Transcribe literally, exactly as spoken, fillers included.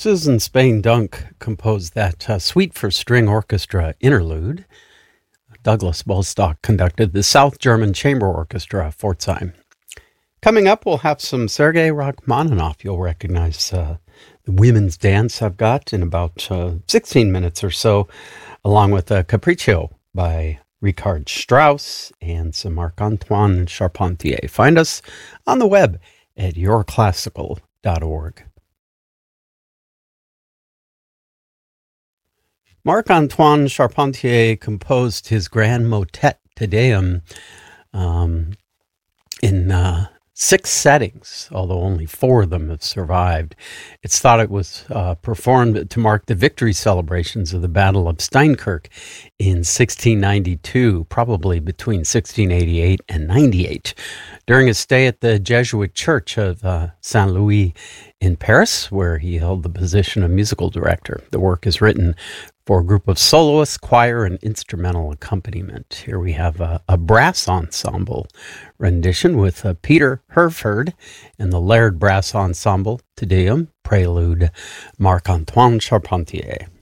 Susan Spain Dunk composed that uh, Suite for String Orchestra interlude. Douglas Bostock conducted the South German Chamber Orchestra, Pforzheim. Coming up, we'll have some Sergei Rachmaninoff. You'll recognize uh, the women's dance I've got in about uh, sixteen minutes or so, along with a Capriccio by Richard Strauss and some Marc-Antoine Charpentier. Find us on the web at your classical dot org. Marc-Antoine Charpentier composed his grand motet Te Deum um, in uh, six settings, although only four of them have survived. It's thought it was uh, performed to mark the victory celebrations of the Battle of Steinkirk in sixteen ninety-two, probably between sixteen eighty-eight and ninety-eight. During his stay at the Jesuit Church of uh, Saint Louis in Paris, where he held the position of musical director. The work is written for a group of soloists, choir, and instrumental accompaniment. Here we have a, a brass ensemble rendition with uh, Peter Herford and the Laird Brass Ensemble, Te Deum, Prelude, Marc-Antoine Charpentier.